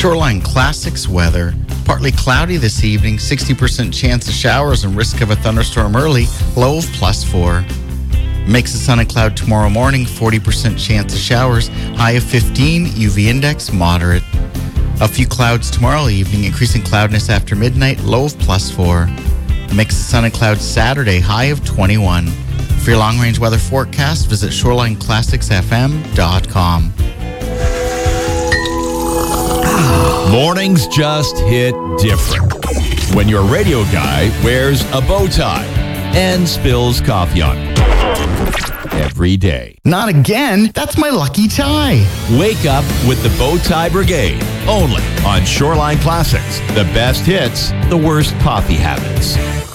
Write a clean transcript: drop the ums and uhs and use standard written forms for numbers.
Shoreline Classics weather. Partly cloudy this evening, 60% chance of showers and risk of a thunderstorm early, low of +4. Mix of sun and cloud tomorrow morning, 40% chance of showers, high of 15, UV index moderate. A few clouds tomorrow evening, increasing cloudiness after midnight, low of +4. Mix of sun and clouds Saturday, high of 21. For your long-range weather forecast, visit ShorelineClassicsFM.com. Mornings just hit different when your radio guy wears a bow tie and spills coffee on it every day. Not again. That's my lucky tie. Wake up with the Bow Tie Brigade, only on Shoreline Classics. The best hits, the worst coffee habits.